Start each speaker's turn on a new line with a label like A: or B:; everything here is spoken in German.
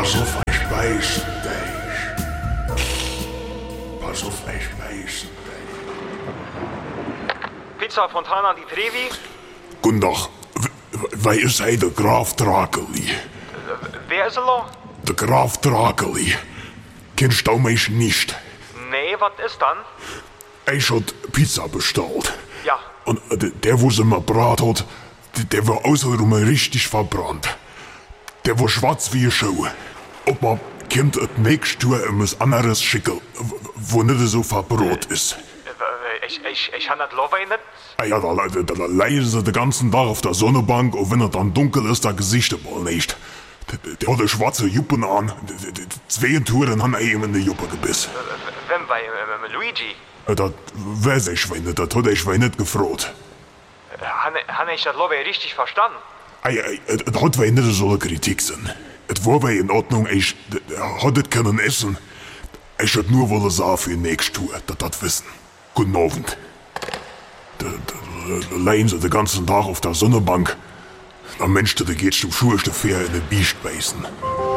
A: Pass auf, ich beiß dich. Pass auf, ich beiß dich.
B: Pizza Fontana di Trevi?
A: Guten Tag. Wer ist der Graf Drakeli?
B: Wer ist er noch?
A: Der Graf Drakeli. Kennst du mich nicht?
B: Nee, was ist dann?
A: Ich hab Pizza bestellt.
B: Ja.
A: Und der, wo sie mir brat hat, der war außenrum richtig verbrannt. Der war schwarz wie eine Schuh. Ob man kommt das nächste Jahr etwas anderes schicken, wo nicht so verbrot ist.
B: Ich kann das Love nicht.
A: Ah ja, da leiden sie den ganzen Tag auf der Sonnenbank und wenn es dann dunkel ist, da Gesichter mal nicht. Der hat eine schwarze Juppen an. Zwei Touren haben ihm in die Juppe gebissen.
B: Wem bei Luigi?
A: Das weiß ich nicht, das hat ich nicht gefragt.
B: Han ich das Love richtig verstanden?
A: Das hat nicht so eine Kritik sein. Es war bei in Ordnung, ich hat es können essen. Ich hätte nur wollen sagen für nächstes Tour, das wissen. Guten Abend. Da leiden sie den ganzen Tag auf der Sonnenbank. Am Mensch, da geht's zum Schuhe, der Fair in den Biest beißen.